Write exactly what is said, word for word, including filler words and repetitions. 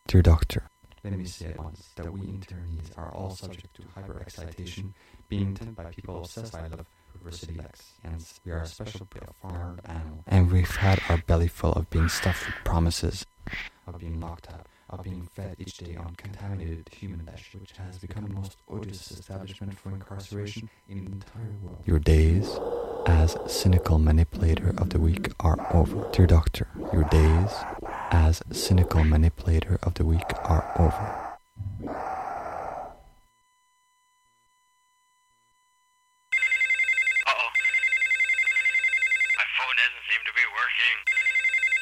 Dear Doctor, let me say at once that we internees are all subject to hyperexcitation, being tempted by people obsessed by love, perversity, sex, and we are a special breed of farmed animal. And we've had our belly full of being stuffed with promises, of being locked up, of being fed each day on contaminated human flesh, which has become the most odious establishment for incarceration in the entire world. Your days as cynical manipulator of the week are over. Dear Doctor, your days as cynical manipulator of the week are over.